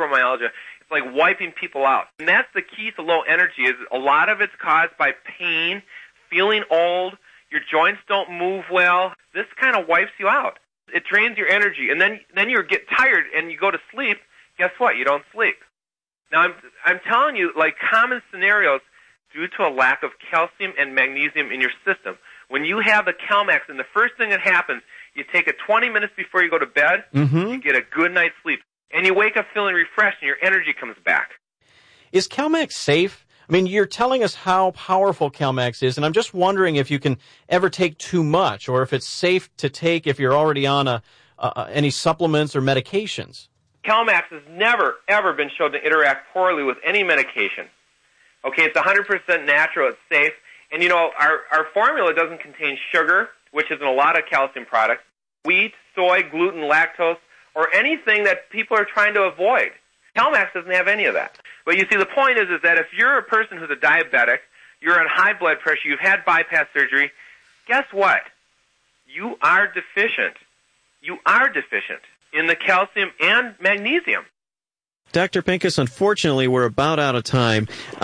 fibromyalgia. It's like wiping people out. And that's the key to low energy, is a lot of it's caused by pain, feeling old, your joints don't move well. This kind of wipes you out. It drains your energy, and then you get tired and you go to sleep. Guess what? You don't sleep. Now, I'm telling you, like, common scenarios due to a lack of calcium and magnesium in your system. When you have the CalMax, and the first thing that happens, you take it 20 minutes before you go to bed, you get a good night's sleep, and you wake up feeling refreshed, and your energy comes back. Is CalMax safe? I mean, you're telling us how powerful CalMax is, and I'm just wondering if you can ever take too much, or if it's safe to take if you're already on any supplements or medications. CalMax has never, ever been shown to interact poorly with any medication. Okay, it's 100% natural, it's safe, and you know, our formula doesn't contain sugar, which is in a lot of calcium products, wheat, soy, gluten, lactose, or anything that people are trying to avoid. CalMax doesn't have any of that. But you see, the point is that if you're a person who's a diabetic, you're on high blood pressure, you've had bypass surgery, guess what? You are deficient. You are deficient in the calcium and magnesium. Dr. Pincus, unfortunately, we're about out of time.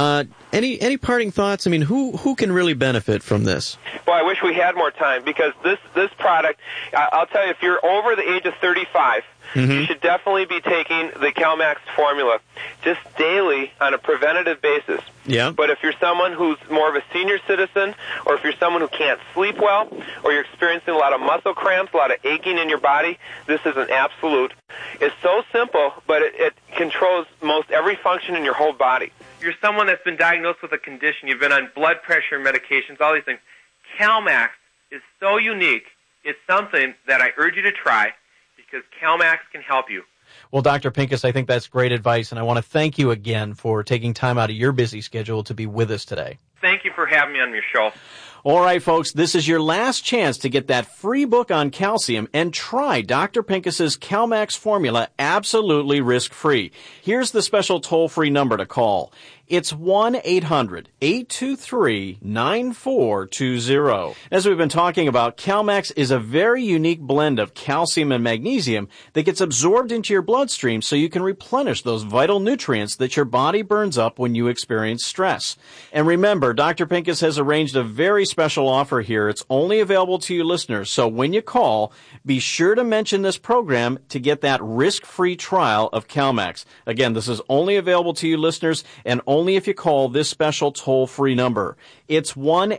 Any parting thoughts? I mean, who can really benefit from this? Well, I wish we had more time, because this product, I'll tell you, if you're over the age of 35, you should definitely be taking the CalMax formula just daily on a preventative basis. Yeah. But if you're someone who's more of a senior citizen, or if you're someone who can't sleep well, or you're experiencing a lot of muscle cramps, a lot of aching in your body, this is an absolute. It's so simple, but it controls most every function in your whole body. You're someone that's been diagnosed with a condition, you've been on blood pressure medications, all these things. CalMax is so unique. It's something that I urge you to try, because CalMax can help you. Well, Dr. Pincus, I think that's great advice, and I want to thank you again for taking time out of your busy schedule to be with us today. Thank you for having me on your show. All right, folks, this is your last chance to get that free book on calcium and try Dr. Pincus's CalMax formula absolutely risk-free. Here's the special toll-free number to call. It's 1-800-823-9420. As we've been talking about, CalMax is a very unique blend of calcium and magnesium that gets absorbed into your bloodstream so you can replenish those vital nutrients that your body burns up when you experience stress. And remember, Dr. Pincus has arranged a very special offer here. It's only available to you listeners, so when you call, be sure to mention this program to get that risk-free trial of CalMax. Again, this is only available to you listeners, and only if you call this special toll-free number. It's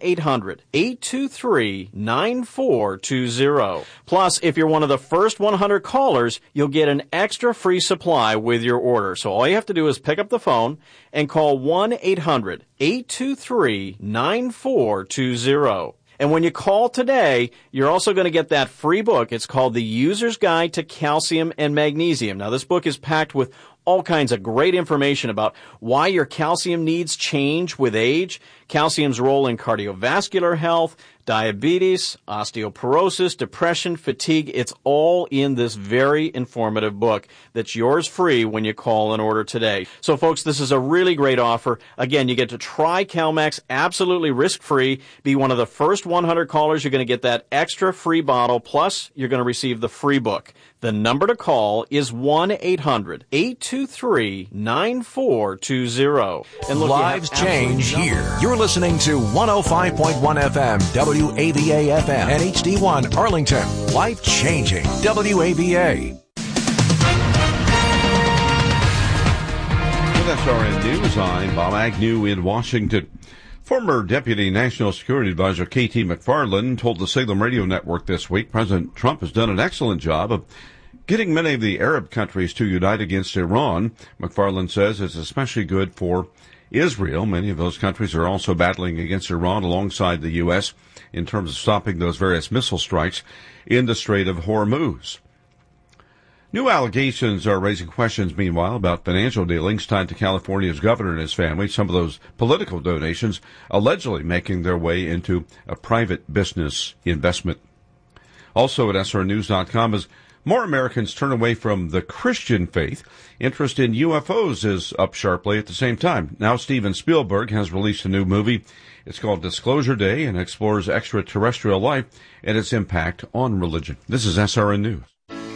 1-800-823-9420. Plus, if you're one of the first 100 callers, you'll get an extra free supply with your order. So all you have to do is pick up the phone and call 1-800-823-9420. And when you call today, you're also going to get that free book. It's called The User's Guide to Calcium and Magnesium. Now, this book is packed with all kinds of great information about why your calcium needs change with age, calcium's role in cardiovascular health, diabetes, osteoporosis, depression, fatigue. It's all in this very informative book that's yours free when you call and order today. So, folks, this is a really great offer. Again, you get to try CalMax absolutely risk-free. Be one of the first 100 callers. You're going to get that extra free bottle, plus you're going to receive the free book. The number to call is 1-800-823-9420. And look, lives change here. You're listening to 105.1 FM, WAVA FM, and HD1 Arlington. Life changing. WAVA. With SRN News, I'm Bob Agnew in Washington. Former Deputy National Security Advisor K.T. McFarland told the Salem Radio Network this week President Trump has done an excellent job of getting many of the Arab countries to unite against Iran. McFarland says it's especially good for Israel. Many of those countries are also battling against Iran alongside the U.S. in terms of stopping those various missile strikes in the Strait of Hormuz. New allegations are raising questions, meanwhile, about financial dealings tied to California's governor and his family. Some of those political donations allegedly making their way into a private business investment. Also at srnews.com, as more Americans turn away from the Christian faith, interest in UFOs is up sharply at the same time. Now Steven Spielberg has released a new movie. It's called Disclosure Day and explores extraterrestrial life and its impact on religion. This is SRN News.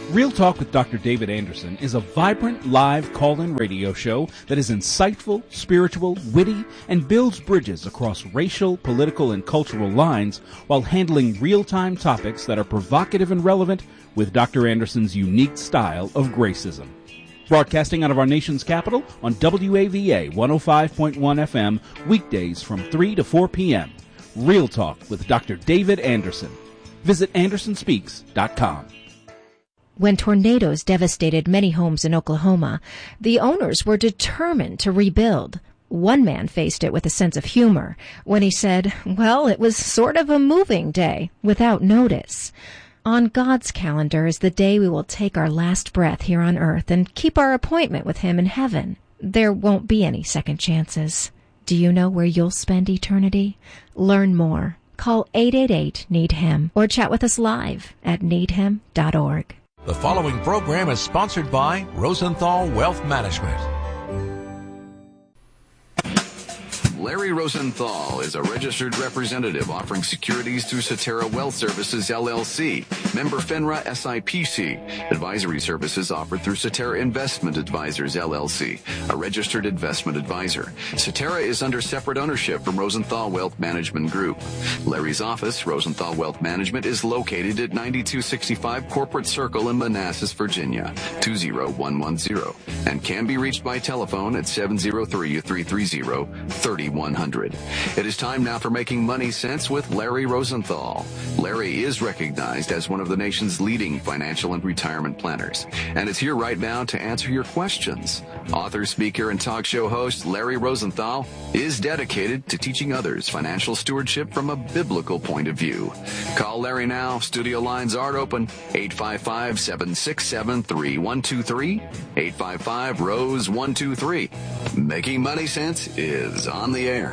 Real Talk with Dr. David Anderson is a vibrant live call-in radio show that is insightful, spiritual, witty, and builds bridges across racial, political, and cultural lines while handling real-time topics that are provocative and relevant with Dr. Anderson's unique style of gracism. Broadcasting out of our nation's capital on WAVA 105.1 FM, weekdays from 3 to 4 p.m. Real Talk with Dr. David Anderson. Visit AndersonSpeaks.com. When tornadoes devastated many homes in Oklahoma, the owners were determined to rebuild. One man faced it with a sense of humor when he said, well, it was sort of a moving day without notice. On God's calendar is the day we will take our last breath here on earth and keep our appointment with Him in heaven. There won't be any second chances. Do you know where you'll spend eternity? Learn more. Call 888-NEED-HIM or chat with us live at needhim.org. The following program is sponsored by Rosenthal Wealth Management. Larry Rosenthal is a registered representative offering securities through Cetera Wealth Services, LLC, member FINRA SIPC. Advisory services offered through Cetera Investment Advisors, LLC, a registered investment advisor. Cetera is under separate ownership from Rosenthal Wealth Management Group. Larry's office, Rosenthal Wealth Management, is located at 9265 Corporate Circle in Manassas, Virginia, 20110, and can be reached by telephone at 703-330-3100. It is time now for Making Money Sense with Larry Rosenthal. Larry is recognized as one of the nation's leading financial and retirement planners, and is here right now to answer your questions. Author, speaker, and talk show host Larry Rosenthal is dedicated to teaching others financial stewardship from a biblical point of view. Call Larry now. Studio lines are open. 855-767-3123. 855-ROSE-123. Making Money Sense is on the air.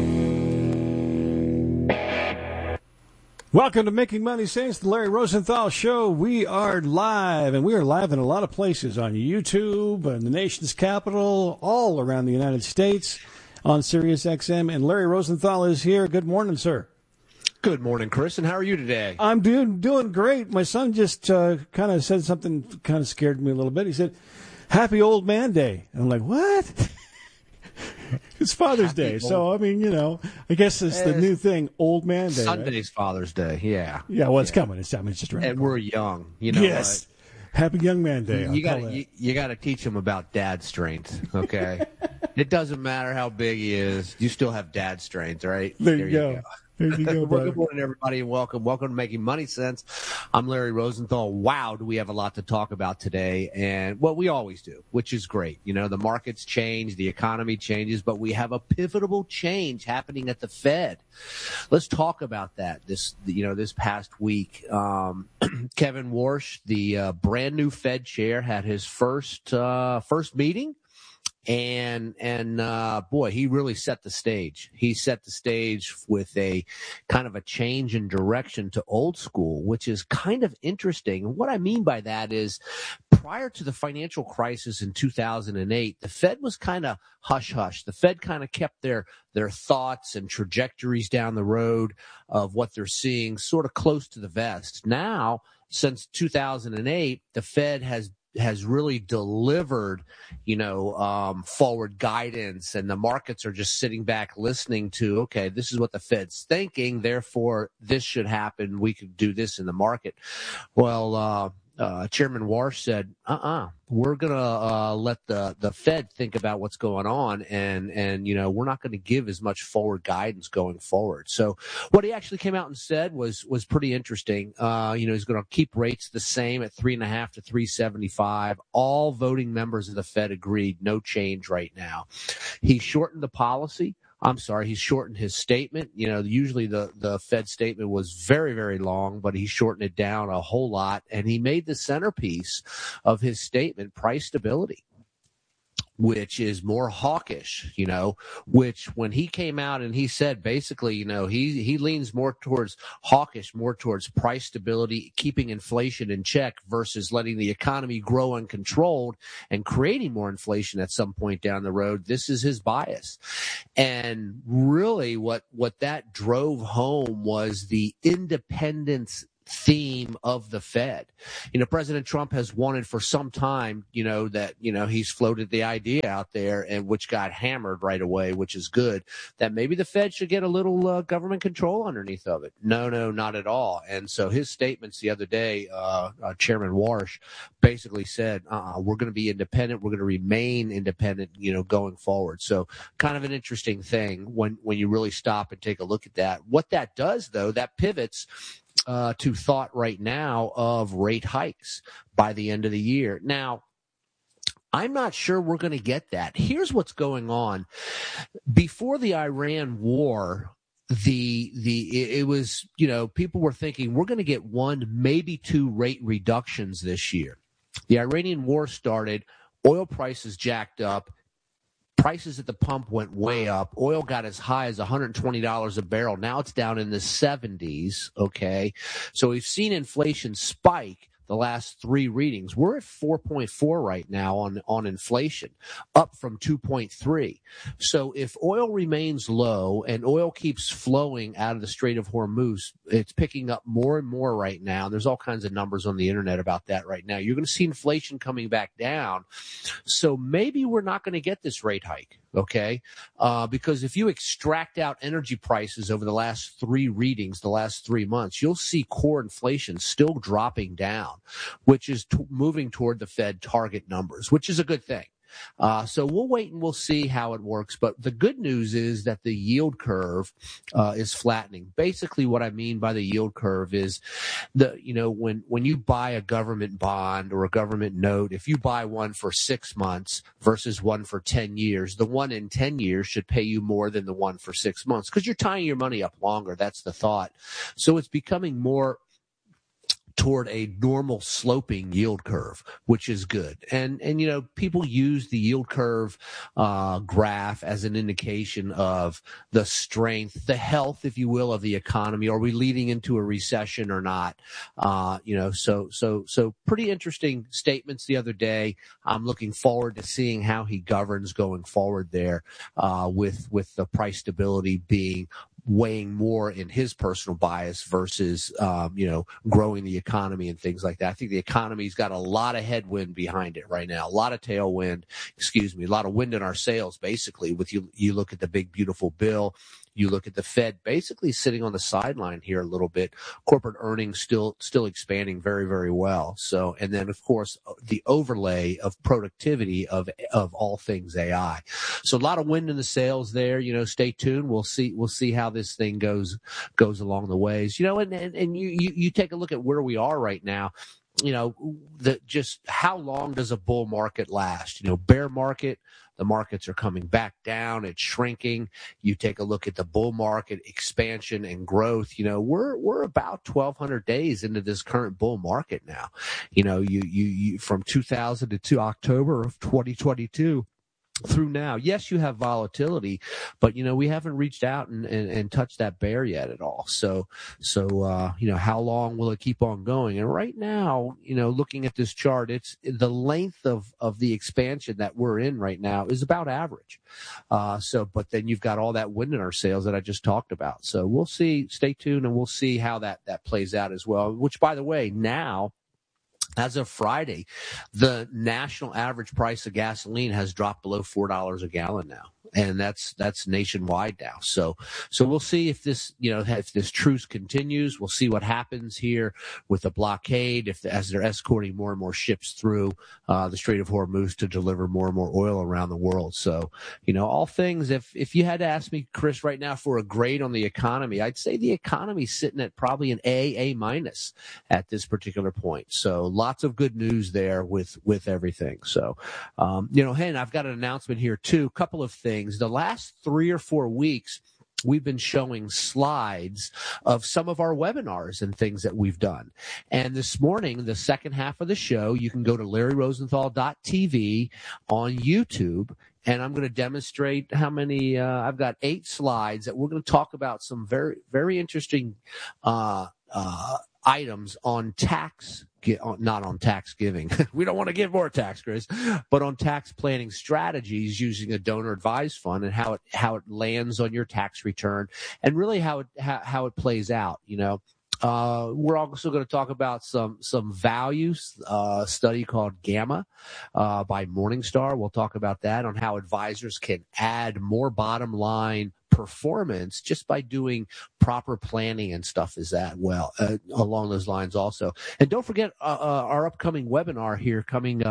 Welcome to Making Money Sense, the Larry Rosenthal Show. We are live, and we are live in a lot of places on YouTube and the nation's capital, all around the United States on Sirius XM. And Larry Rosenthal is here. Good morning, sir. Good morning, Chris, and how are you today? I'm doing great. My son just kind of said something kind of scared me a little bit. He said, "Happy Old Man Day." And I'm like, what? It's Father's Day, so I mean, you know, I guess it's the new thing, Old Man Day. Sunday's right? Father's Day, yeah. Yeah, well, it's coming. It's time. It's just around. And we're young, you know. Yes. Happy Young Man Day. You got to teach him about dad strength, okay? It doesn't matter how big he is, you still have dad strength, right? There you go. There you go, Well, good morning, everybody, and welcome. Welcome to Making Money Sense. I'm Larry Rosenthal. Wow, do we have a lot to talk about today, and well, we always do, which is great. You know, the markets change, the economy changes, but we have a pivotal change happening at the Fed. Let's talk about that. This past week, Kevin Warsh, the brand new Fed chair, had his first meeting. And boy, he really set the stage. He set the stage with a kind of a change in direction to old school, which is kind of interesting. And what I mean by that is prior to the financial crisis in 2008, the Fed was kind of hush-hush. The Fed kind of kept their thoughts and trajectories down the road of what they're seeing sort of close to the vest. Now, since 2008, the Fed has really delivered, forward guidance, and the markets are just sitting back listening to, okay, this is what the Fed's thinking, therefore this should happen. We could do this in the market. Well, Chairman Warsh said, we're going to let the Fed think about what's going on, and we're not going to give as much forward guidance going forward. So what he actually came out and said was pretty interesting. He's going to keep rates the same at 3.5 to 3.75. All voting members of the Fed agreed, no change right now. He shortened the policy. He shortened his statement. Usually the Fed statement was very, very long, but he shortened it down a whole lot. And he made the centerpiece of his statement price stability, which is more hawkish, which when he came out and he said basically, he leans more towards hawkish, more towards price stability, keeping inflation in check versus letting the economy grow uncontrolled and creating more inflation at some point down the road. This is his bias. And really what that drove home was the independence theme of the Fed. President Trump has wanted for some time, that, he's floated the idea out there, and which got hammered right away, which is good, that maybe the Fed should get a little government control underneath of it. No, not at all. And so his statements the other day, Chairman Warsh basically said, we're going to be independent. We're going to remain independent, going forward. So kind of an interesting thing when you really stop and take a look at that. What that does, though, that pivots to thought right now of rate hikes by the end of the year. Now, I'm not sure we're going to get that. Here's what's going on. Before the Iran war, it was, people were thinking we're going to get 1, maybe 2 rate reductions this year. The Iranian war started, oil prices jacked up, prices at the pump went way up. Oil got as high as $120 a barrel. Now it's down in the 70s, okay? So we've seen inflation spike the last 3 readings. We're at 4.4 right now on inflation, up from 2.3. So if oil remains low and oil keeps flowing out of the Strait of Hormuz, it's picking up more and more right now. There's all kinds of numbers on the internet about that right now. You're going to see inflation coming back down. So maybe we're not going to get this rate hike. Okay, because if you extract out energy prices over the last 3 readings, the last 3 months, you'll see core inflation still dropping down, which is moving toward the Fed target numbers, which is a good thing. So we'll wait and we'll see how it works. But the good news is that the yield curve is flattening. Basically, what I mean by the yield curve is when you buy a government bond or a government note, if you buy one for 6 months versus one for 10 years, the one in 10 years should pay you more than the one for 6 months because you're tying your money up longer. That's the thought. So it's becoming more toward a normal sloping yield curve, which is good. And people use the yield curve graph as an indication of the strength, the health, if you will, of the economy. Are we leading into a recession or not? So pretty interesting statements the other day. I'm looking forward to seeing how he governs going forward there, with the price stability being weighing more in his personal bias versus, growing the economy and things like that. I think the economy's got a lot of headwind behind it right now, a lot of tailwind, a lot of wind in our sails, basically. With you look at the big, beautiful bill. You look at the Fed basically sitting on the sideline here a little bit. Corporate earnings still expanding very, very well. So, and then of course the overlay of productivity of all things AI. So a lot of wind in the sails there. Stay tuned. We'll see how this thing goes along the ways. And you take a look at where we are right now. Just how long does a bull market last? Bear market, the markets are coming back down. It's shrinking. You take a look at the bull market expansion and growth. We're about 1,200 days into this current bull market now. You from 2000 to October of 2022. Through now, yes, you have volatility, but we haven't reached out and touched that bear yet at all. So how long will it keep on going? And right now, looking at this chart, it's the length of the expansion that we're in right now is about average. But then you've got all that wind in our sails that I just talked about. So we'll see. Stay tuned, and we'll see how that plays out as well. Which, by the way, now, as of Friday, the national average price of gasoline has dropped below $4 a gallon now. And that's nationwide now. So we'll see if this, if this truce continues. We'll see what happens here with the blockade, as they're escorting more and more ships through the Strait of Hormuz to deliver more and more oil around the world. So, all things, if you had to ask me, Chris, right now for a grade on the economy, I'd say the economy's sitting at probably an A minus at this particular point. So lots of good news there with everything. So, hey, and I've got an announcement here too. A couple of things. The last 3 or 4 weeks, we've been showing slides of some of our webinars and things that we've done. And this morning, the second half of the show, you can go to LarryRosenthal.tv on YouTube. And I'm going to demonstrate how many, I've got 8 slides that we're going to talk about some very, very interesting items on tax, not on tax giving. We don't want to give more tax, Chris, but on tax planning strategies using a donor advised fund and how it lands on your tax return and really how it plays out. We're also going to talk about some values, study called Gamma, by Morningstar. We'll talk about that on how advisors can add more bottom line performance just by doing proper planning and stuff along those lines also. And don't forget, our upcoming webinar here coming,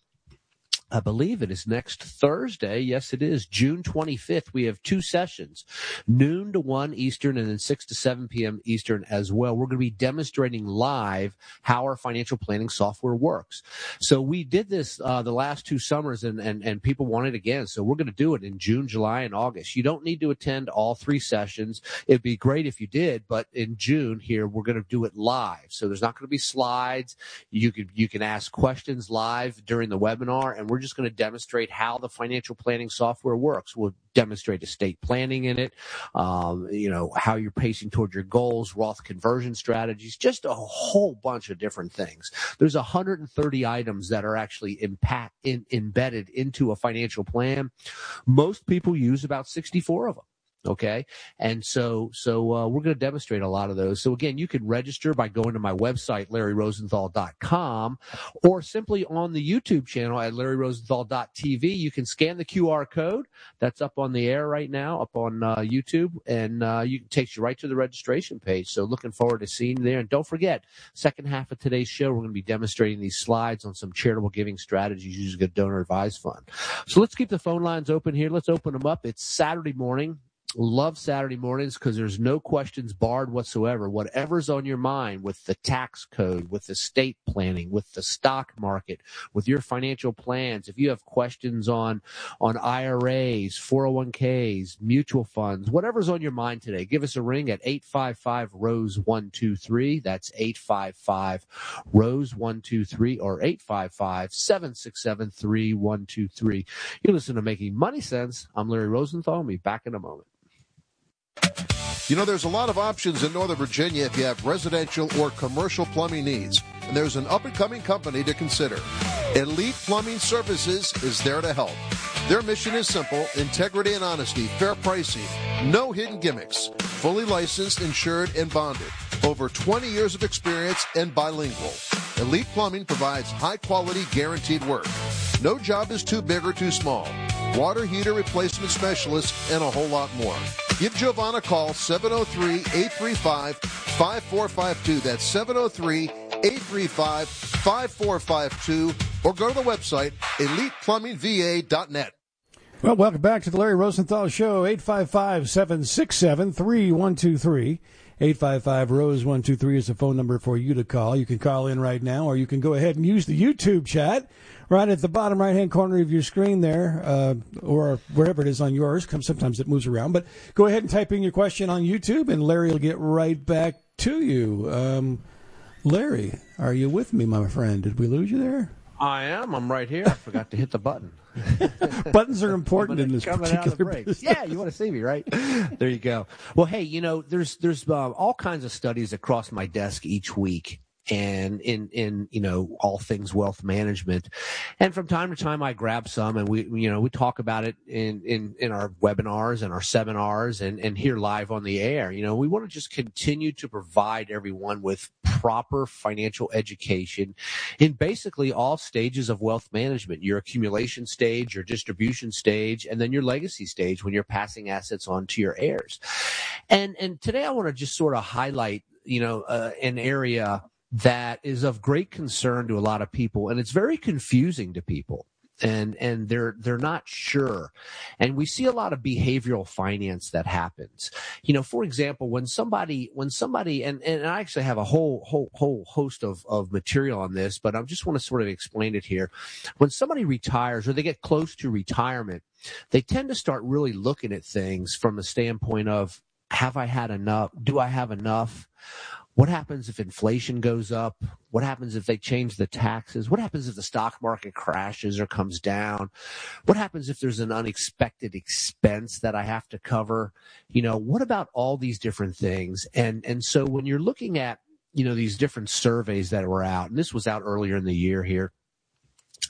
I believe it is next Thursday. Yes, it is. June 25th. We have 2 sessions, noon to 1 Eastern and then 6 to 7 p.m. Eastern as well. We're going to be demonstrating live how our financial planning software works. So we did this the last 2 summers and people want it again. So we're going to do it in June, July, and August. You don't need to attend all 3 sessions. It'd be great if you did, but in June here, we're going to do it live. So there's not going to be slides. You can ask questions live during the webinar, and we're just going to demonstrate how the financial planning software works. We'll demonstrate estate planning in it, how you're pacing toward your goals, Roth conversion strategies, just a whole bunch of different things. There's 130 items that are actually embedded into a financial plan. Most people use about 64 of them. Okay. And so we're going to demonstrate a lot of those. So again, you can register by going to my website, LarryRosenthal.com, or simply on the YouTube channel at LarryRosenthal.tv. You can scan the QR code that's up on the air right now, up on YouTube, and it takes you right to the registration page. So looking forward to seeing you there. And don't forget, second half of today's show, we're going to be demonstrating these slides on some charitable giving strategies using a donor advised fund. So let's keep the phone lines open here. Let's open them up. It's Saturday morning. Love Saturday mornings because there's no questions barred whatsoever. Whatever's on your mind with the tax code, with estate planning, with the stock market, with your financial plans, if you have questions on IRAs, 401ks, mutual funds, whatever's on your mind today, give us a ring at 855-ROSE-123. That's 855-ROSE-123 or 855-767-3123. You're listening to Making Money Sense. I'm Larry Rosenthal. I'll be back in a moment. You know, there's a lot of options in Northern Virginia if you have residential or commercial plumbing needs, and there's an up-and-coming company to consider. Elite Plumbing Services is there to help. Their mission is simple: integrity and honesty, fair pricing, no hidden gimmicks, fully licensed, insured, and bonded. Over 20 years of experience and bilingual. Elite Plumbing provides high-quality, guaranteed work. No job is too big or too small. Water heater replacement specialists, and a whole lot more. Give Giovanna a call, 703-835-5452. That's 703-835-5452. Or go to the website, eliteplumbingva.net. Well, welcome back to the Larry Rosenthal Show, 855-767-3123. 855-ROSE-123 is the phone number for you to call. You can call in right now, or you can go ahead and use the YouTube chat right at the bottom right-hand corner of your screen there, or wherever it is on yours. Sometimes it moves around. But go ahead and type in your question on YouTube, and Larry will get right back to you. Larry, are you with me, my friend? Did we lose you there? I am. I'm right here. I forgot to hit the button. Buttons are important in this particular business. Yeah, you want to see me, right? There you go. Well, hey, there's all kinds of studies that cross my desk each week, and in all things wealth management. And from time to time I grab some, and we talk about it in our webinars and our seminars and here live on the air. We want to just continue to provide everyone with proper financial education in basically all stages of wealth management: your accumulation stage, your distribution stage, and then your legacy stage when you're passing assets on to your heirs. And today I want to just sort of highlight an area that is of great concern to a lot of people, and it's very confusing to people. And they're not sure. And we see a lot of behavioral finance that happens. For example, when somebody, and I actually have a whole host of material on this, but I just want to sort of explain it here. When somebody retires or they get close to retirement, they tend to start really looking at things from a standpoint of, have I had enough? Do I have enough? What happens if inflation goes up? What happens if they change the taxes? What happens if the stock market crashes or comes down? What happens if there's an unexpected expense that I have to cover? What about all these different things? And so when you're looking at, these different surveys that were out, and this was out earlier in the year here,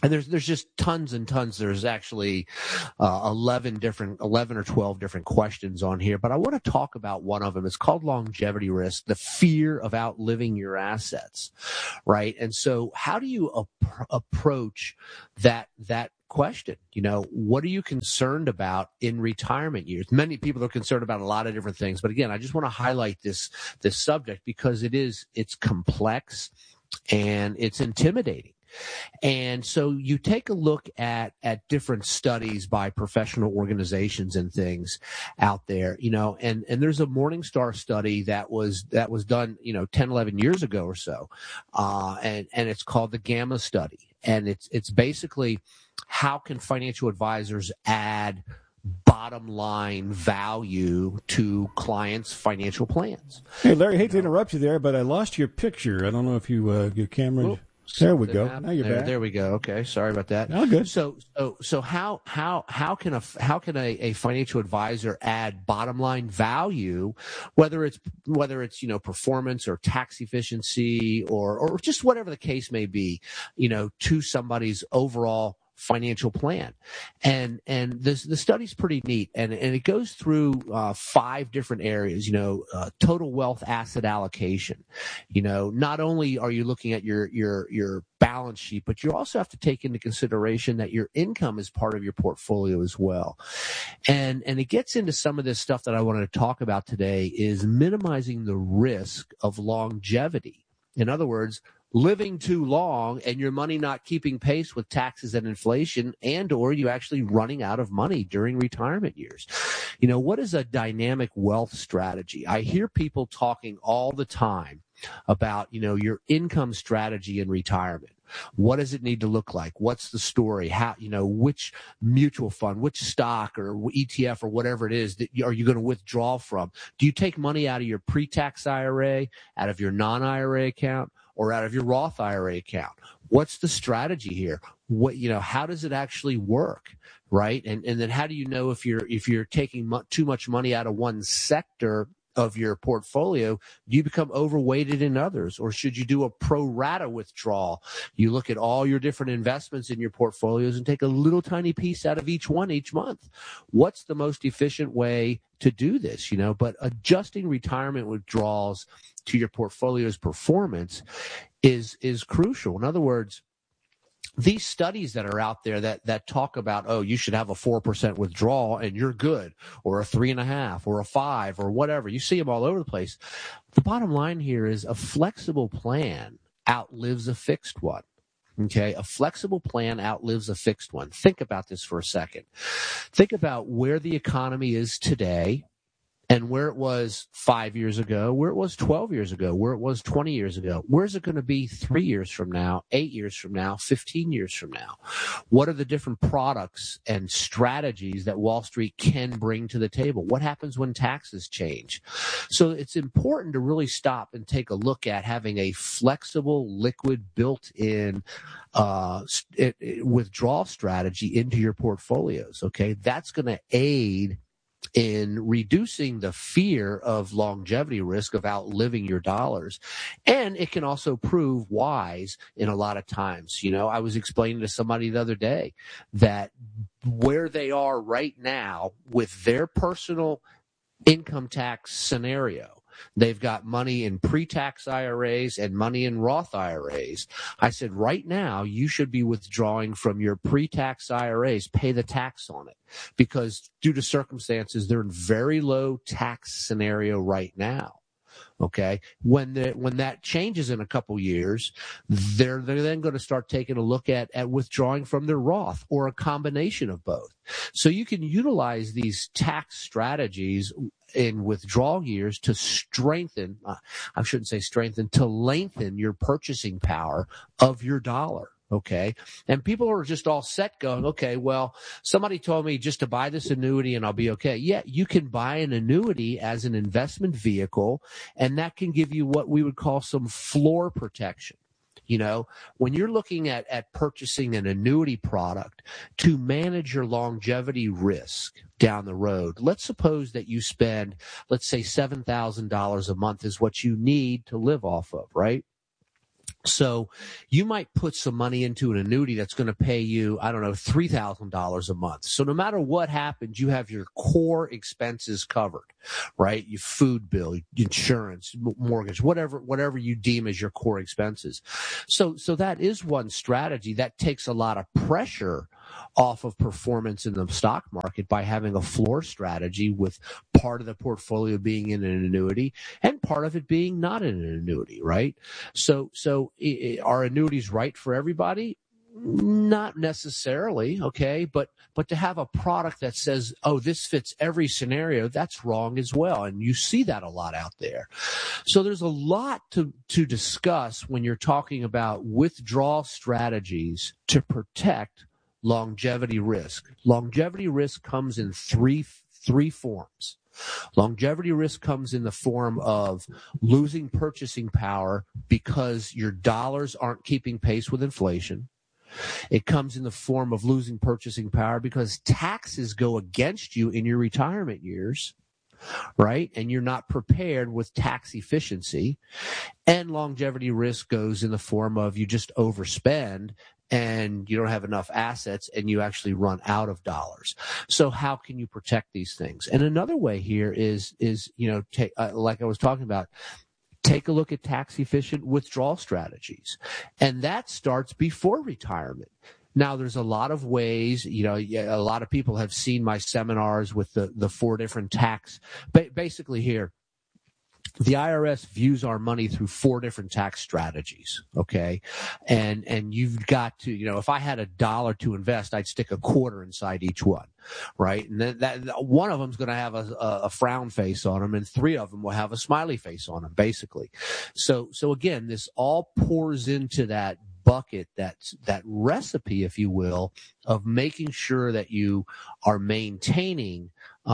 And there's just tons and tons. There's actually 11 or 12 different questions on here, but I want to talk about one of them. It's called longevity risk, the fear of outliving your assets, right? And so how do you approach that question? What are you concerned about in retirement years? Many people are concerned about a lot of different things, but again, I just want to highlight this subject because it's complex and it's intimidating. And so you take a look at different studies by professional organizations and things out there, and there's a Morningstar study that was done, 10, 11 years ago or so. And it's called the Gamma study. And it's basically how can financial advisors add bottom line value to clients' financial plans. Hey, Larry, hate to interrupt you there, but I lost your picture. I don't know if your camera... Ooh. There we go. Now you're back. There we go. Okay, sorry about that. Oh, good. So how can a financial advisor add bottom line value, whether it's performance or tax efficiency or just whatever the case may be, to somebody's overall financial plan. And the study's pretty neat, and it goes through 5 different areas. Total wealth asset allocation. Not only are you looking at your balance sheet, but you also have to take into consideration that your income is part of your portfolio as well. And it gets into some of this stuff that I wanted to talk about today is minimizing the risk of longevity. In other words, living too long and your money not keeping pace with taxes and inflation, and or you actually running out of money during retirement years. What is a dynamic wealth strategy? I hear people talking all the time about, your income strategy in retirement. What does it need to look like? What's the story? How, which mutual fund, which stock or ETF or whatever it is that are you going to withdraw from? Do you take money out of your pre-tax IRA, out of your non-IRA account, or out of your Roth IRA account? What's the strategy here? How does it actually work, right? And then how do you know if you're taking too much money out of one sector of your portfolio? Do you become overweighted in others, or should you do a pro rata withdrawal? You look at all your different investments in your portfolios and take a little tiny piece out of each one each month. What's the most efficient way to do this? But adjusting retirement withdrawals to your portfolio's performance is crucial. In other words, these studies that are out there that talk about, you should have a 4% withdrawal and you're good, or a 3.5 or a 5 or whatever. You see them all over the place. The bottom line here is a flexible plan outlives a fixed one. Okay, a flexible plan outlives a fixed one. Think about this for a second. Think about where the economy is today and where it was 5 years ago, where it was 12 years ago, where it was 20 years ago. Where's it going to be 3 years from now, 8 years from now, 15 years from now? What are the different products and strategies that Wall Street can bring to the table? What happens when taxes change? So it's important to really stop and take a look at having a flexible, liquid, built-in withdrawal strategy into your portfolios. Okay, that's going to aid in reducing the fear of longevity risk of outliving your dollars. And it can also prove wise in a lot of times. I was explaining to somebody the other day that where they are right now with their personal income tax scenario, they've got money in pre-tax IRAs and money in Roth IRAs. I said, right now, you should be withdrawing from your pre-tax IRAs, pay the tax on it, because due to circumstances, they're in very low tax scenario right now. Okay. When that changes in a couple years, they're then going to start taking a look at withdrawing from their Roth, or a combination of both. So you can utilize these tax strategies in withdrawal years to strengthen, to lengthen your purchasing power of your dollar. Okay. And people are just all set going, okay, well, somebody told me just to buy this annuity and I'll be okay. Yeah, you can buy an annuity as an investment vehicle, and that can give you what we would call some floor protection. When you're looking at purchasing an annuity product to manage your longevity risk down the road, let's suppose that you spend, let's say $7,000 a month is what you need to live off of, right? So you might put some money into an annuity that's going to pay you, I don't know, $3,000 a month. So no matter what happens, you have your core expenses covered, right? Your food bill, insurance, mortgage, whatever you deem as your core expenses. So that is one strategy that takes a lot of pressure off of performance in the stock market by having a floor strategy with part of the portfolio being in an annuity and part of it being not in an annuity, right? So are annuities right for everybody? Not necessarily, okay, but to have a product that says, oh, this fits every scenario, that's wrong as well, and you see that a lot out there. So there's a lot to discuss when you're talking about withdrawal strategies to protect longevity risk. Longevity risk comes in three forms. Longevity risk comes in the form of losing purchasing power because your dollars aren't keeping pace with inflation. It comes in the form of losing purchasing power because taxes go against you in your retirement years, right? And you're not prepared with tax efficiency. And longevity risk goes in the form of you just overspend and you don't have enough assets and you actually run out of dollars. So how can you protect these things? And another way here is like I was talking about, take a look at tax efficient withdrawal strategies. And that starts before retirement. Now, there's a lot of ways, a lot of people have seen my seminars with the 4 different tax, basically here. The IRS views our money through 4 different tax strategies, okay? And you've got to, if I had $1 to invest, I'd stick a quarter inside each one, right? And then that one of them's going to have a frown face on them, and 3 of them will have a smiley face on them, basically. So again, this all pours into that bucket, that recipe, if you will, of making sure that you are maintaining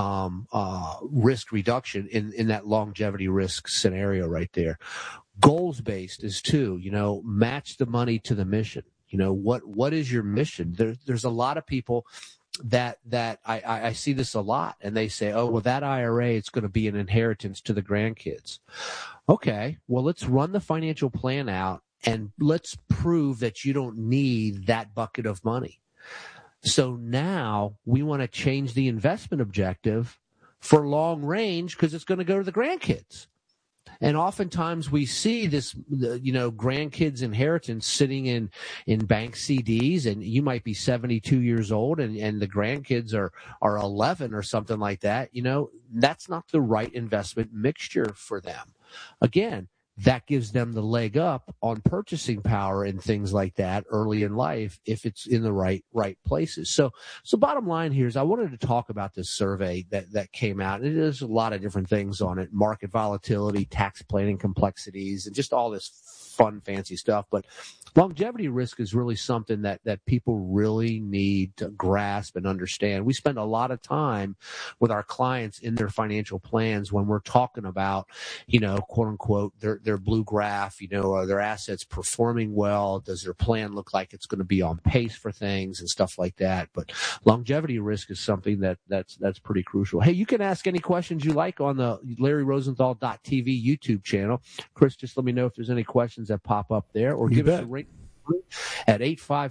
risk reduction in that longevity risk scenario right there. Goals based is too, match the money to the mission. What is your mission? There's a lot of people that I see this a lot, and they say, oh, well, that IRA, it's going to be an inheritance to the grandkids. Okay, well, let's run the financial plan out and let's prove that you don't need that bucket of money. So now we want to change the investment objective for long range because it's going to go to the grandkids. And oftentimes we see this, grandkids' inheritance sitting in bank CDs, and you might be 72 years old and the grandkids are 11 or something like that. That's not the right investment mixture for them. Again, that gives them the leg up on purchasing power and things like that early in life if it's in the right places. So bottom line here is I wanted to talk about this survey that came out. And there's a lot of different things on it: market volatility, tax planning complexities, and just all this fun, fancy stuff. But longevity risk is really something that people really need to grasp and understand. We spend a lot of time with our clients in their financial plans when we're talking about, quote unquote, their blue graph, are their assets performing well? Does their plan look like it's going to be on pace for things and stuff like that? But longevity risk is something that's pretty crucial. Hey, you can ask any questions you like on the LarryRosenthal.tv YouTube channel. Chris, just let me know if there's any questions that pop up there, or give us a ring at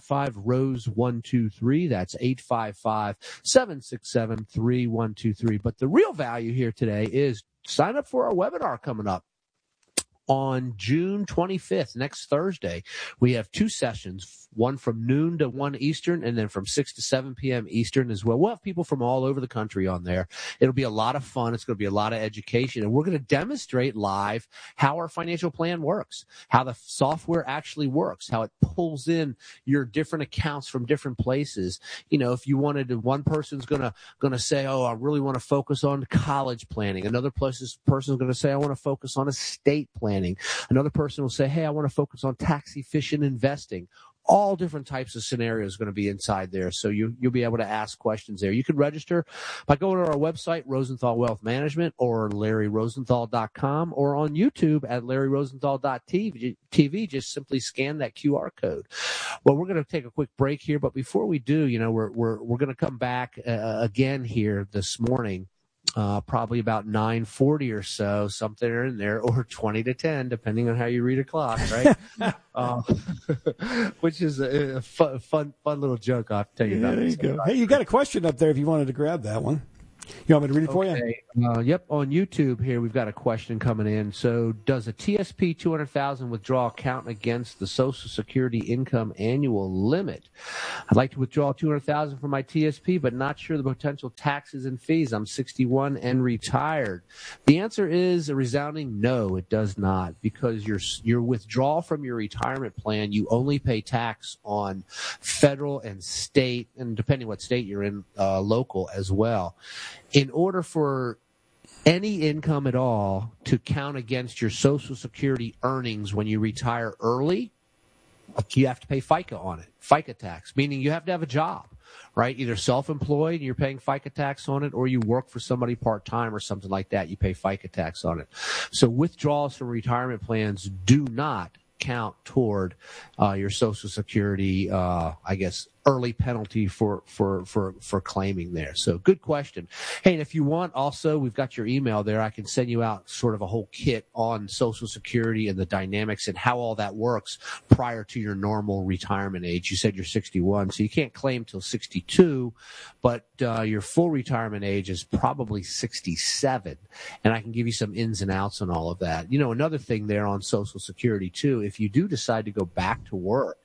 855-ROSE-123. That's 855-767-3123. But the real value here today is sign up for our webinar coming up on June 25th, next Thursday. We have 2 sessions, one from noon to 1 Eastern, and then from 6 to 7 p.m. Eastern as well. We'll have people from all over the country on there. It'll be a lot of fun. It's going to be a lot of education, and we're going to demonstrate live how our financial plan works, how the software actually works, how it pulls in your different accounts from different places. If you wanted to, one person's going to say, oh, I really want to focus on college planning. Another person's going to say, I want to focus on estate planning. Another person will say, hey, I want to focus on tax efficient investing. All different types of scenarios going to be inside there. So you'll be able to ask questions there. You can register by going to our website, Rosenthal Wealth Management, or LarryRosenthal.com, or on YouTube at LarryRosenthal.tv. Just simply scan that QR code. Well, we're going to take a quick break here, but before we do, we're going to come back again here this morning. probably about 9:40 or so, something in there, or 20 to 10, depending on how you read a clock, right? Which is a fun little joke I'll tell you about. There you go. Hey, you got a question up there if you wanted to grab that one. You want me to read it for you? Yep. On YouTube here, we've got a question coming in. So, does a TSP $200,000 withdrawal count against the Social Security income annual limit? I'd like to withdraw $200,000 from my TSP, but not sure the potential taxes and fees. I'm 61 and retired. The answer is a resounding no. It does not, because your withdrawal from your retirement plan, you only pay tax on federal and state, and depending what state you're in, local as well. In order for any income at all to count against your Social Security earnings when you retire early, you have to pay FICA on it, FICA tax, meaning you have to have a job, right? Either self-employed, you're paying FICA tax on it, or you work for somebody part-time or something like that, you pay FICA tax on it. So withdrawals from retirement plans do not count toward your Social Security, early penalty for claiming there. So good question. Hey, and if you want, also, we've got your email there. I can send you out sort of a whole kit on Social Security and the dynamics and how all that works prior to your normal retirement age. You said you're 61, so you can't claim till 62, but your full retirement age is probably 67, and I can give you some ins and outs on all of that. You know, another thing there on Social Security, too, if you do decide to go back to work,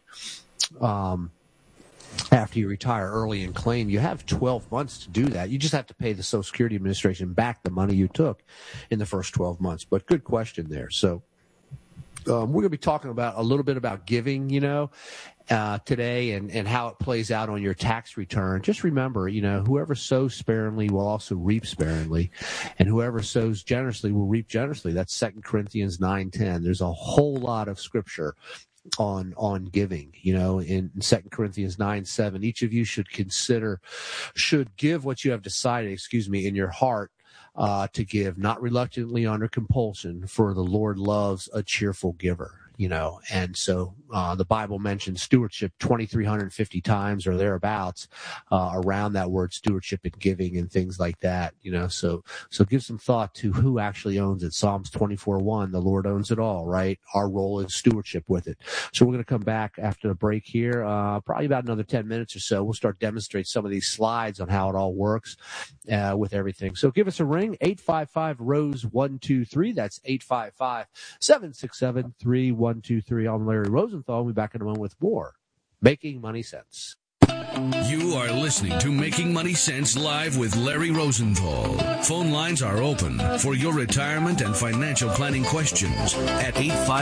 after you retire early and claim, you have 12 months to do that. You just have to pay the Social Security Administration back the money you took in the first 12 months. But good question there. So we're going to be talking about a little bit about giving, today and how it plays out on your tax return. Just remember, whoever sows sparingly will also reap sparingly, and whoever sows generously will reap generously. That's 2 Corinthians 9:10. There's a whole lot of scripture on giving, in 2 Corinthians 9:7, each of you should give what you have decided, in your heart, to give, not reluctantly under compulsion, for the Lord loves a cheerful giver. And so the Bible mentions stewardship 2,350 times or thereabouts around that word stewardship and giving and things like that. So give some thought to who actually owns it. Psalms 24:1, the Lord owns it all, right? Our role is stewardship with it. So we're going to come back after the break here, probably about another 10 minutes or so. We'll start demonstrating some of these slides on how it all works with everything. So give us a ring, 855-ROSE-123. That's 855-767-3123. I'm Larry Rosenthal. We'll be back in a moment with more Making Money Sense. You are listening to Making Money Sense live with Larry Rosenthal. Phone lines are open for your retirement and financial planning questions at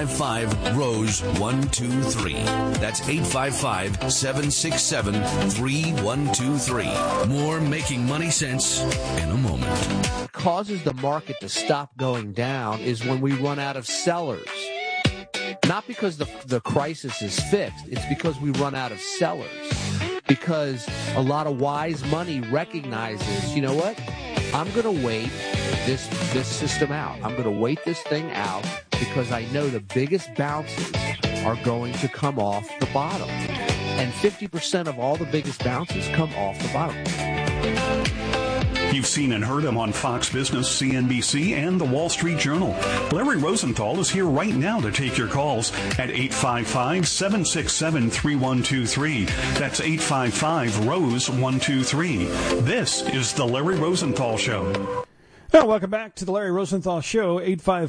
855-ROSE-123. That's 855-767-3123. More Making Money Sense in a moment. What causes the market to stop going down is when we run out of sellers. Not because the crisis is fixed. It's because we run out of sellers. Because a lot of wise money recognizes, you know what? I'm going to wait this system out. I'm going to wait this thing out because I know the biggest bounces are going to come off the bottom. And 50% of all the biggest bounces come off the bottom. You've seen and heard him on Fox Business, CNBC, and the Wall Street Journal. Larry Rosenthal is here right now to take your calls at 855-767-3123. That's 855-ROSE-123. This is the Larry Rosenthal Show. Well, welcome back to the Larry Rosenthal Show,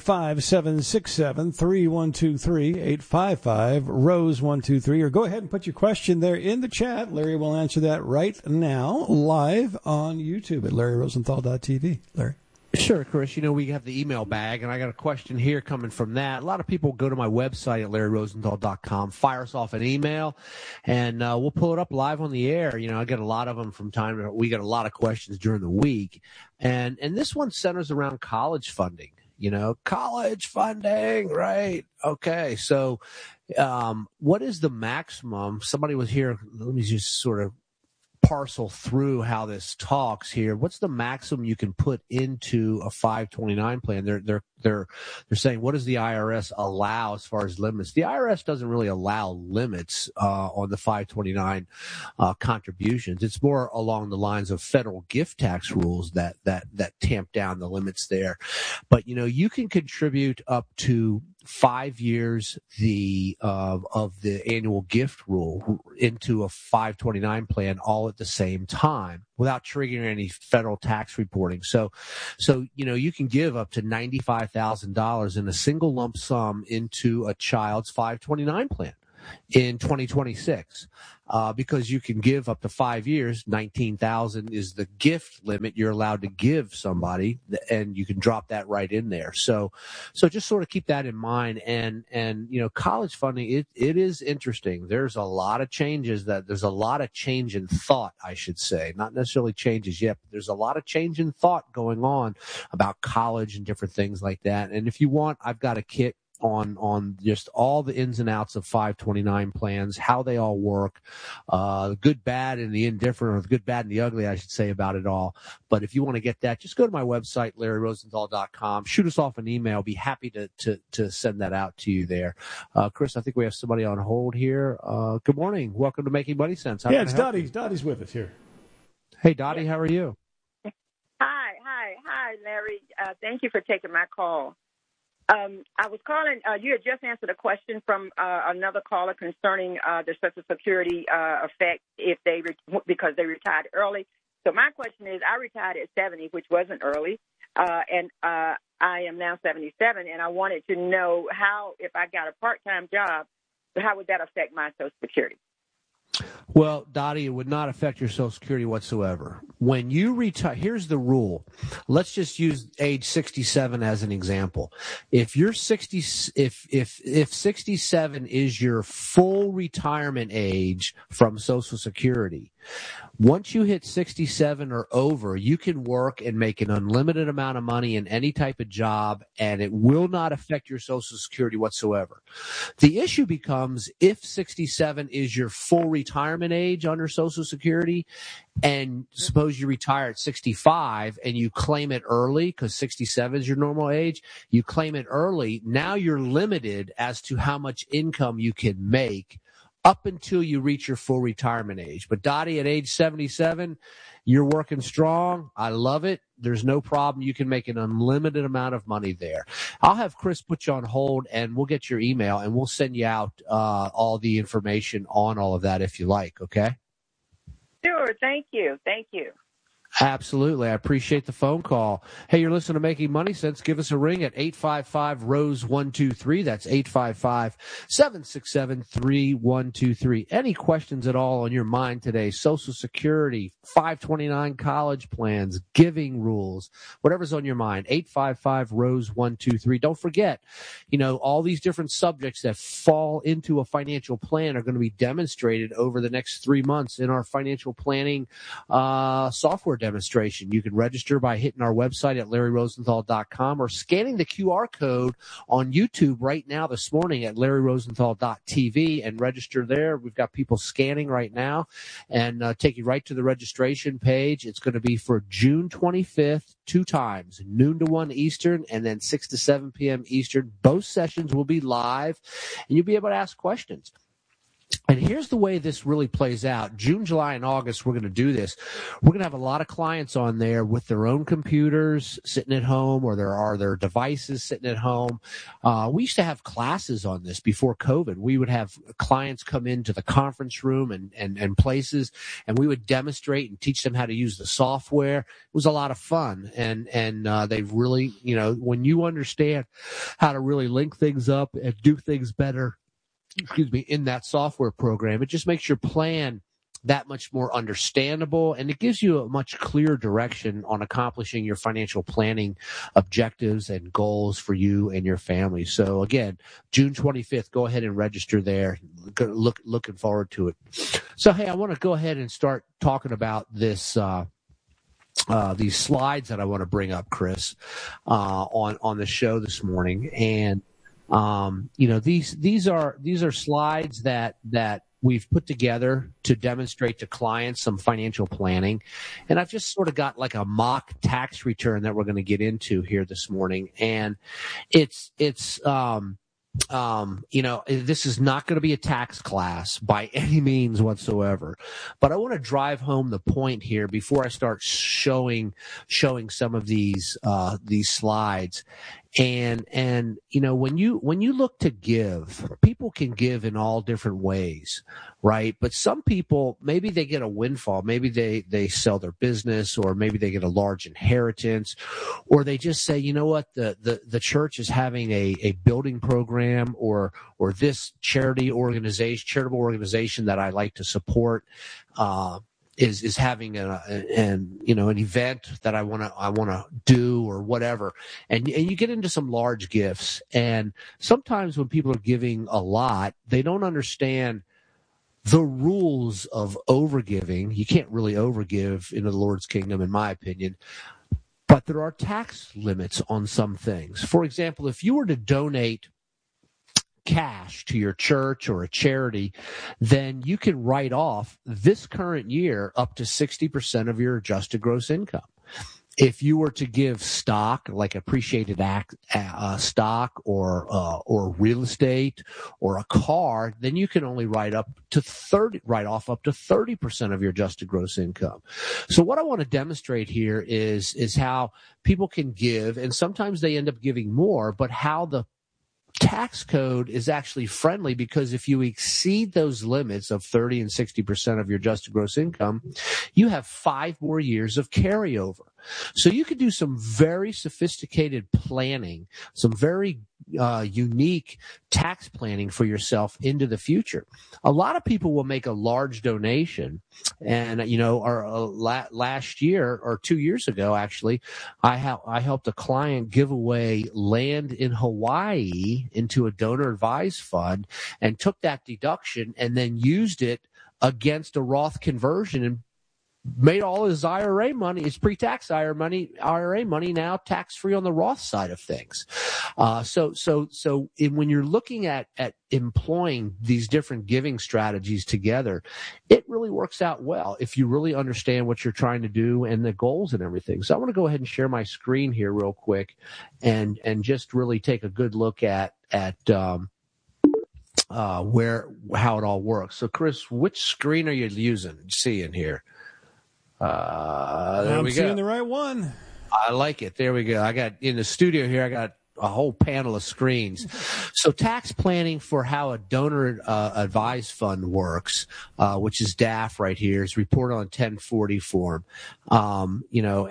855-767-3123, 855-ROSE-123, or go ahead and put your question there in the chat. Larry will answer that right now, live on YouTube at LarryRosenthal.tv. Larry? Sure, Chris. We have the email bag, and I got a question here coming from that. A lot of people go to my website at LarryRosenthal.com, fire us off an email, and we'll pull it up live on the air. I get a lot of them from time to time. We get a lot of questions during the week, and this one centers around college funding. College funding, right? Okay, so what is the maximum? Somebody was here. Let me just sort of parcel through how this talks here. What's the maximum you can put into a 529 plan? They're saying, what does the IRS allow as far as limits? The IRS doesn't really allow limits on the 529 contributions. It's more along the lines of federal gift tax rules that tamp down the limits there. But you can contribute up to 5 years of the annual gift rule into a 529 plan all at the same time without triggering any federal tax reporting. So you can give up to $95,000 in a single lump sum into a child's 529 plan in 2026. Because you can give up to 5 years. 19,000 is the gift limit you're allowed to give somebody, and you can drop that right in there. So just sort of keep that in mind. And college funding, it is interesting. There's a lot of changes there's a lot of change in thought, I should say, not necessarily changes yet, but there's a lot of change in thought going on about college and different things like that. And if you want, I've got a kit on just all the ins and outs of 529 plans, how they all work, the good, bad, and the indifferent, or the good, bad, and the ugly, I should say, about it all. But if you want to get that, just go to my website, LarryRosenthal.com. Shoot us off an email. I'll be happy to send that out to you there. Chris, I think we have somebody on hold here. Good morning. Welcome to Making Money Sense. Yeah, it's Dottie. Dottie's with us here. Hey, Dottie, how are you? Hi, Larry. Thank you for taking my call. I was calling, you had just answered a question from another caller concerning the Social Security effect because they retired early. So my question is, I retired at 70, which wasn't early, and I am now 77, and I wanted to know how, if I got a part-time job, how would that affect my Social Security? Well, Dottie, it would not affect your Social Security whatsoever. When you retire, here's the rule. Let's just use age 67 as an example. If you're 60, if 67 is your full retirement age from Social Security, once you hit 67 or over, you can work and make an unlimited amount of money in any type of job, and it will not affect your Social Security whatsoever. The issue becomes if 67 is your full retirement age under Social Security, and suppose you retire at 65 and you claim it early because 67 is your normal age, you claim it early, now you're limited as to how much income you can make up until you reach your full retirement age. But Dottie, at age 77, you're working strong. I love it. There's no problem. You can make an unlimited amount of money there. I'll have Chris put you on hold, and we'll get your email, and we'll send you out all the information on all of that if you like, okay? Sure. Thank you. Absolutely. I appreciate the phone call. Hey, you're listening to Making Money Sense. Give us a ring at 855-ROSE-123. That's 855-767-3123. Any questions at all on your mind today? Social Security, 529 college plans, giving rules, whatever's on your mind. 855-ROSE-123. Don't forget, all these different subjects that fall into a financial plan are going to be demonstrated over the next 3 months in our financial planning software demonstration. You can register by hitting our website at LarryRosenthal.com or scanning the QR code on YouTube right now this morning at LarryRosenthal.tv and register there. We've got people scanning right now and take you right to the registration page. It's going to be for June 25th, 2 times, noon to 1 Eastern and then 6 to 7 p.m. Eastern. Both sessions will be live and you'll be able to ask questions. And here's the way this really plays out. June, July, and August, we're going to do this. We're going to have a lot of clients on there with their own computers sitting at home, or their devices sitting at home. We used to have classes on this before COVID. We would have clients come into the conference room and places, and we would demonstrate and teach them how to use the software. It was a lot of fun. And they've really, when you understand how to really link things up and do things better, in that software program, it just makes your plan that much more understandable, and it gives you a much clearer direction on accomplishing your financial planning objectives and goals for you and your family. So again, June 25th, go ahead and register there. Looking forward to it. So hey, I want to go ahead and start talking about this these slides that I want to bring up, Chris, on the show this morning. And these are slides that we've put together to demonstrate to clients some financial planning. And I've just sort of got like a mock tax return that we're going to get into here this morning. And it's this is not going to be a tax class by any means whatsoever, but I want to drive home the point here before I start showing some of these slides. And when you look to give, people can give in all different ways, right? But some people, maybe they get a windfall, maybe they sell their business, or maybe they get a large inheritance, or they just say, you know what, the church is having a building program, or this charitable organization that I like to support, is having an event that I want to do, or whatever. And you get into some large gifts. And sometimes when people are giving a lot, they don't understand the rules of overgiving. You can't really overgive in the Lord's kingdom, in my opinion. But there are tax limits on some things. For example, if you were to donate cash to your church or a charity, then you can write off this current year up to 60% of your adjusted gross income. If you were to give stock, like appreciated stock or real estate or a car, then you can only write off up to 30% of your adjusted gross income. So what I want to demonstrate here is how people can give, and sometimes they end up giving more, but how the tax code is actually friendly, because if you exceed those limits of 30 and 60% of your adjusted gross income, you have 5 more years of carryover. So you could do some very sophisticated planning, some very unique tax planning for yourself into the future. A lot of people will make a large donation, and last year or 2 years ago, actually, I helped a client give away land in Hawaii into a donor advised fund, and took that deduction and then used it against a Roth conversion and made all his IRA money, his pre-tax IRA money now tax-free on the Roth side of things. So when you're looking at employing these different giving strategies together, it really works out well if you really understand what you're trying to do and the goals and everything. So I want to go ahead and share my screen here real quick and just really take a good look at how it all works. So Chris, which screen are you seeing here? There I'm we go. seeing the right one. I like it. There we go. I got in the studio here, I got a whole panel of screens. So tax planning for how a donor advised fund works, which is DAF right here, is reported on 1040 form. We're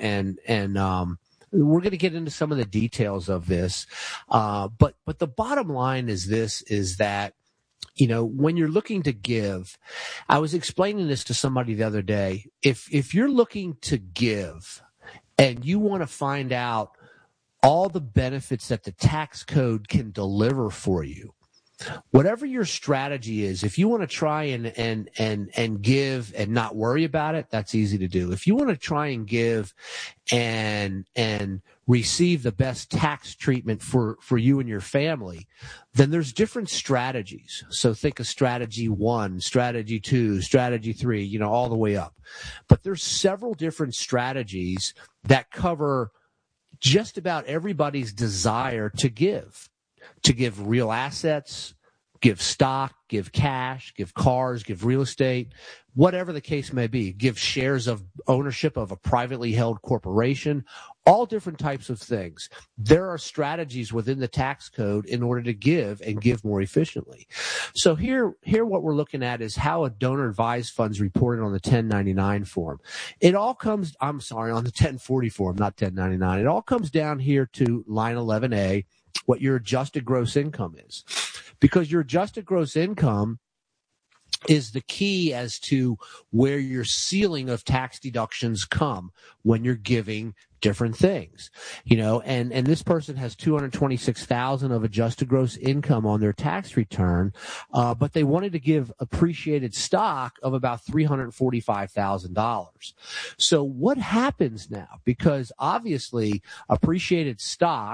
going to get into some of the details of this. But the bottom line is that, when you're looking to give, I was explaining this to somebody the other day. If you're looking to give and you want to find out all the benefits that the tax code can deliver for you, whatever your strategy is, if you want to try and give and not worry about it, that's easy to do. If you want to try and give and receive the best tax treatment for you and your family, then there's different strategies. So think of strategy 1, strategy 2, strategy 3, all the way up. But there's several different strategies that cover just about everybody's desire to give real assets, give stock, give cash, give cars, give real estate, whatever the case may be, give shares of ownership of a privately held corporation, all different types of things. There are strategies within the tax code in order to give and give more efficiently. So here what we're looking at is how a donor advised fund is reported on the 1099 form. On the 1040 form, not 1099. It all comes down here to line 11A, what your adjusted gross income is. Because your adjusted gross income is the key as to where your ceiling of tax deductions come when you're giving different things, and this person has $226,000 of adjusted gross income on their tax return, but they wanted to give appreciated stock of about $345,000. So what happens now? Because obviously appreciated stock,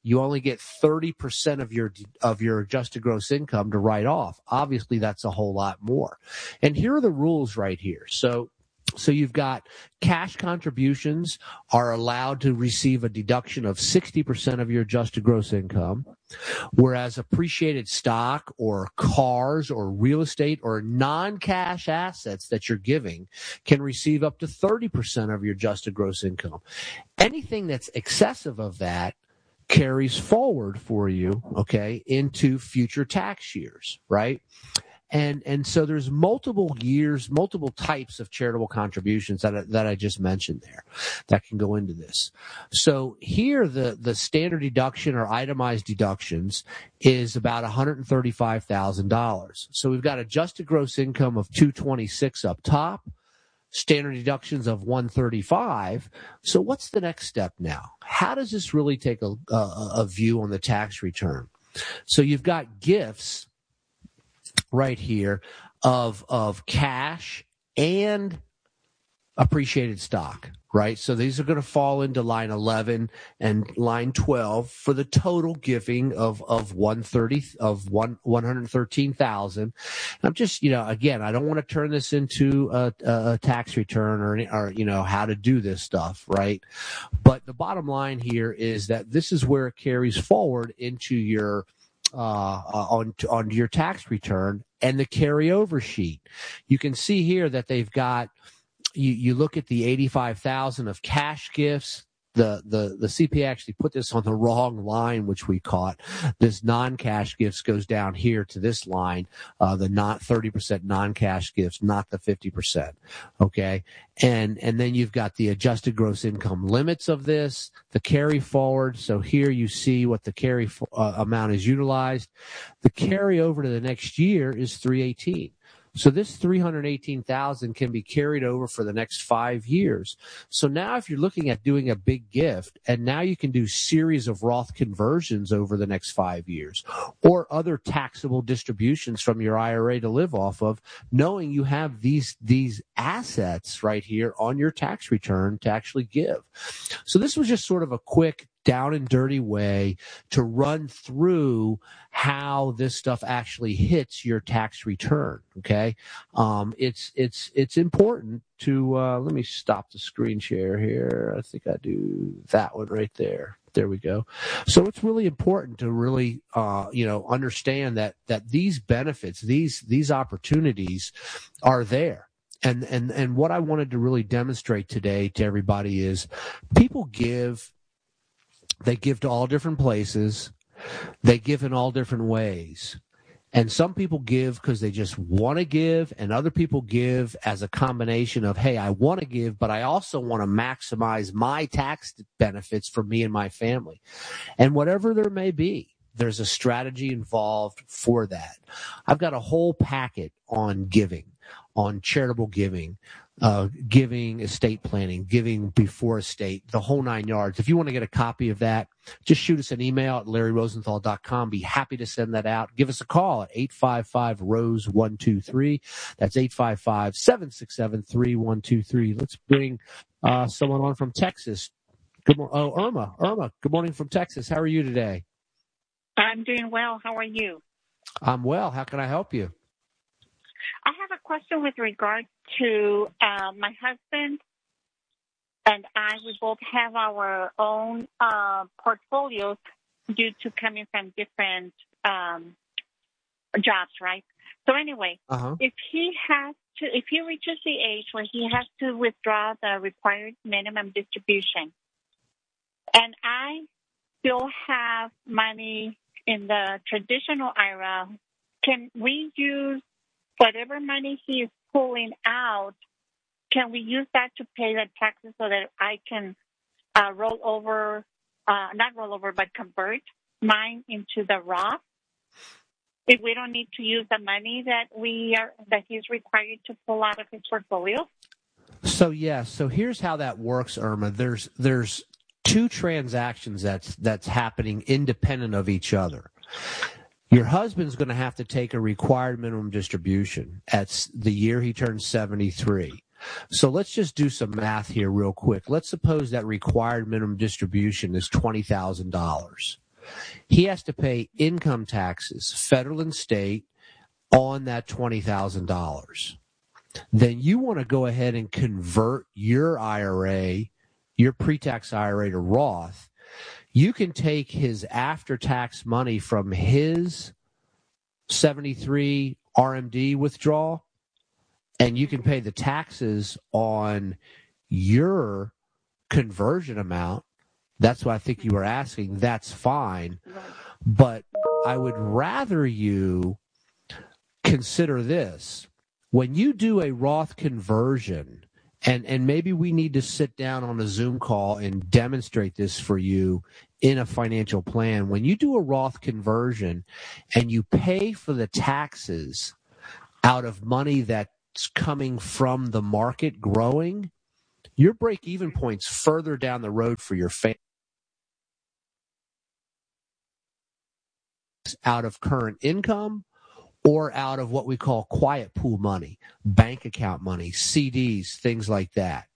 you only get 30% of your adjusted gross income to write off. Obviously, that's a whole lot more. And here are the rules right here. So you've got cash contributions are allowed to receive a deduction of 60% of your adjusted gross income, whereas appreciated stock or cars or real estate or non-cash assets that you're giving can receive up to 30% of your adjusted gross income. Anything that's excessive of that carries forward for you, okay, into future tax years, right? And so there's multiple years, multiple types of charitable contributions that I just mentioned there that can go into this. So here the standard deduction or itemized deductions is about $135,000. So we've got adjusted gross income of $226 up top, standard deductions of $135. So what's the next step now? How does this really take a view on the tax return? So you've got gifts right here of cash and appreciated stock, right? So these are going to fall into line 11 and line 12 for the total giving of $113,000. I'm just, again, I don't want to turn this into a tax return or how to do this stuff, right? But the bottom line here is that this is where it carries forward into your on your tax return and the carryover sheet. You can see here that they've got, you look at the $85,000 of cash gifts. The CPA actually put this on the wrong line, which we caught. This non-cash gifts goes down here to this line, the not 30% non-cash gifts, not the 50%. Okay. And then you've got the adjusted gross income limits of this, the carry forward. So here you see what the carry amount is utilized. The carry over to the next year is $318,000. So this $318,000 can be carried over for the next 5 years. So now if you're looking at doing a big gift, and now you can do series of Roth conversions over the next 5 years, or other taxable distributions from your IRA to live off of, knowing you have these assets right here on your tax return to actually give. So this was just sort of a quick down and dirty way to run through how this stuff actually hits your tax return. Okay. It's important to, let me stop the screen share here. I think I do that one right there. There we go. So it's really important to really, understand that these benefits, these opportunities are there. And what I wanted to really demonstrate today to everybody is people give. They give to all different places. They give in all different ways. And some people give because they just want to give, and other people give as a combination of, hey, I want to give, but I also want to maximize my tax benefits for me and my family. And whatever there may be, there's a strategy involved for that. I've got a whole packet on giving, on charitable giving, giving, estate planning, giving before estate, the whole 9 yards. If you want to get a copy of that, just shoot us an email at LarryRosenthal.com. Be happy to send that out. Give us a call at 855-ROSE-123. That's 855-767-3123. Let's bring someone on from Texas. Good morning. Oh, Irma. Irma, good morning from Texas. How are you today? I'm doing well. How are you? I'm well. How can I help you? I have a question with regard to my husband and I. We both have our own portfolios due to coming from different jobs, right? So anyway, if he reaches the age where he has to withdraw the required minimum distribution, and I still have money in the traditional IRA, can we use whatever money he is pulling out? Can we use that to pay the taxes so that I can convert mine into the Roth? If we don't need to use the money that he's required to pull out of his portfolio? So yes. So here's how that works, Irma. There's two transactions that's happening independent of each other. Your husband's going to have to take a required minimum distribution at the year he turns 73. So let's just do some math here real quick. Let's suppose that required minimum distribution is $20,000. he has to pay income taxes, federal and state, on that $20,000. Then you want to go ahead and convert your IRA, your pre-tax IRA, to Roth. You can take his after-tax money from his 73 RMD withdrawal, and you can pay the taxes on your conversion amount. That's what I think you were asking. That's fine. But I would rather you consider this. When you do a Roth conversion, and maybe we need to sit down on a Zoom call and demonstrate this for you in a financial plan. When you do a Roth conversion and you pay for the taxes out of money that's coming from the market growing, your break-even point's further down the road for your family out of current income or out of what we call quiet pool money, bank account money, CDs, things like that.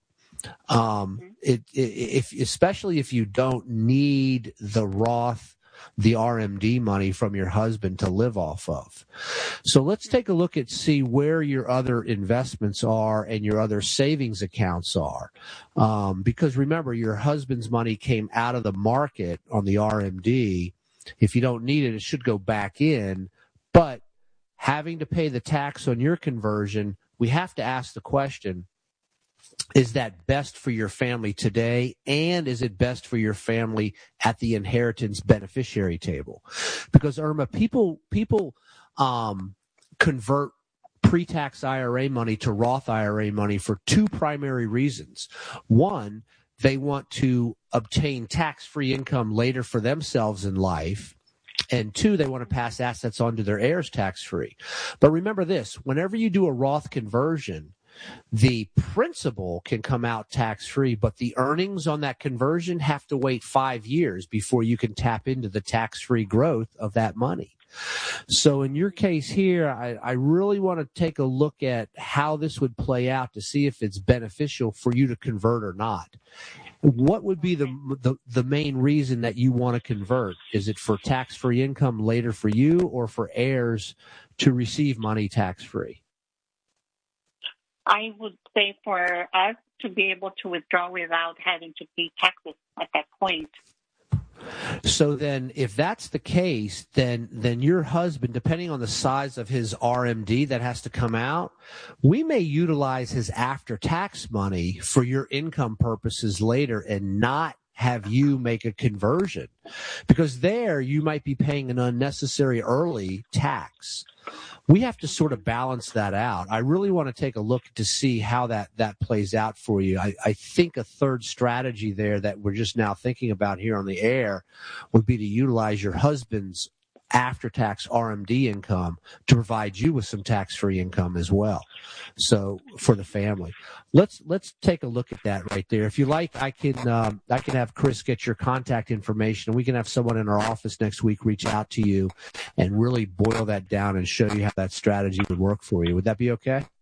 Especially if you don't need the Roth, the RMD money from your husband to live off of. So let's take a look at see where your other investments are and your other savings accounts are. Because remember, your husband's money came out of the market on the RMD. If you don't need it, it should go back in. But having to pay the tax on your conversion, we have to ask the question, is that best for your family today, and is it best for your family at the inheritance beneficiary table? Because, Irma, people convert pre-tax IRA money to Roth IRA money for two primary reasons. One, they want to obtain tax-free income later for themselves in life. And two, they want to pass assets on to their heirs tax-free. But remember this, whenever you do a Roth conversion, the principal can come out tax-free, but the earnings on that conversion have to wait 5 years before you can tap into the tax-free growth of that money. So in your case here, I really want to take a look at how this would play out to see if it's beneficial for you to convert or not. What would be the main reason that you want to convert? Is it for tax-free income later for you, or for heirs to receive money tax-free? I would say for us to be able to withdraw without having to pay taxes at that point. So then if that's the case, then your husband, depending on the size of his RMD that has to come out, we may utilize his after-tax money for your income purposes later and not have you make a conversion, because there you might be paying an unnecessary early tax. We have to sort of balance that out. I really want to take a look to see how that plays out for you. I think a third strategy there that we're just now thinking about here on the air would be to utilize your husband's after-tax RMD income to provide you with some tax-free income as well. So for the family, let's take a look at that right there. If you like, I can have Chris get your contact information, and we can have someone in our office next week reach out to you and really boil that down and show you how that strategy would work for you. Would that be okay?